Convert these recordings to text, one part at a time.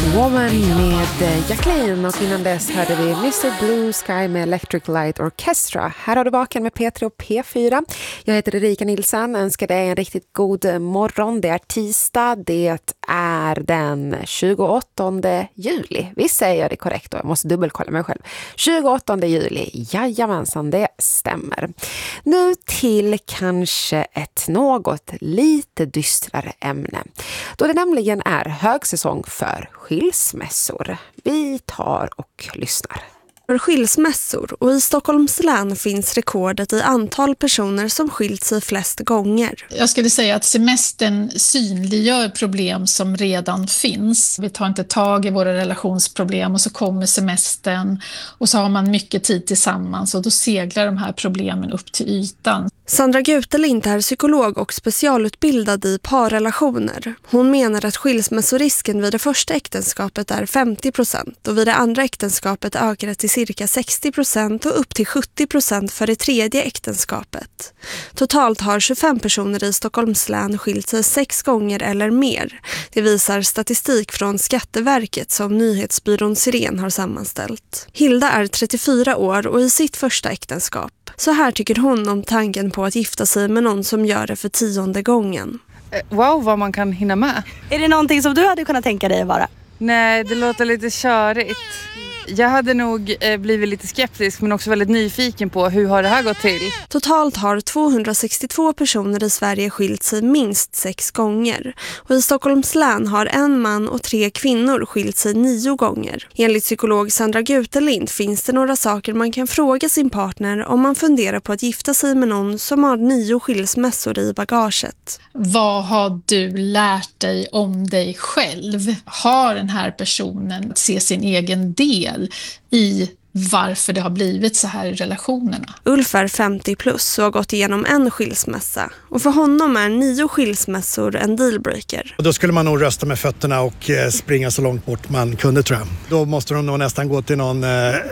Woman med Jacqueline, och innan dess hörde vi Mr. Blue Sky med Electric Light Orchestra. Här har du Vaken med P3 och P4. Jag heter Erika Nilsson, önskar dig en riktigt god morgon. Det är tisdag, det är den 28 juli. Visst säger jag det korrekt då, jag måste dubbelkolla mig själv. 28 juli, jajamensan, det stämmer. Nu till kanske ett något lite dystrare ämne. Då det nämligen är högsäsong för skilsmässor. Vi tar och lyssnar. För skilsmässor, och i Stockholms län finns rekordet i antal personer som skilt sig flest gånger. Jag skulle säga att semestern synliggör problem som redan finns. Vi tar inte tag i våra relationsproblem och så kommer semestern och så har man mycket tid tillsammans och då seglar de här problemen upp till ytan. Sandra Gutelind är psykolog och specialutbildad i parrelationer. Hon menar att skilsmässorisken vid det första äktenskapet är 50% och vid det andra äktenskapet ökar det till cirka 60% och upp till 70% för det tredje äktenskapet. Totalt har 25 personer i Stockholms län skilt sig 6 gånger eller mer. Det visar statistik från Skatteverket som nyhetsbyrån Siren har sammanställt. Hilda är 34 år och i sitt första äktenskap. Så här tycker hon om tanken på att gifta sig med någon som gör det för 10:e gången. Wow, vad man kan hinna med. Är det någonting som du hade kunnat tänka dig att vara? Nej, det låter lite körigt. Jag hade nog blivit lite skeptisk men också väldigt nyfiken på hur har det här gått till. Totalt har 262 personer i Sverige skilt sig minst 6 gånger. Och i Stockholms län har 1 man och 3 kvinnor skilt sig 9 gånger. Enligt psykolog Sandra Gutelind finns det några saker man kan fråga sin partner om man funderar på att gifta sig med någon som har 9 skilsmässor i bagaget. Vad har du lärt dig om dig själv? Har den här personen se sin egen del i varför det har blivit så här i relationerna? Ulf är 50 plus och har gått igenom en skilsmässa. Och för honom är 9 skilsmässor en dealbreaker. Och då skulle man nog rösta med fötterna och springa så långt bort man kunde, tror jag. Då måste de nog nästan gå till någon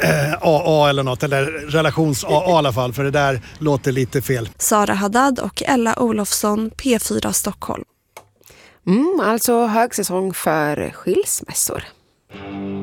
AA eller något, eller relations-AA i alla fall, för det där låter lite fel. Sara Haddad och Ella Olofsson, P4 Stockholm. Alltså högsäsong för skilsmässor.